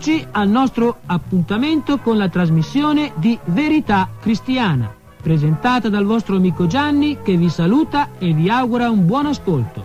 Eccoci al nostro appuntamento con la trasmissione di Verità Cristiana, presentata dal vostro amico Gianni, che vi saluta e vi augura un buon ascolto.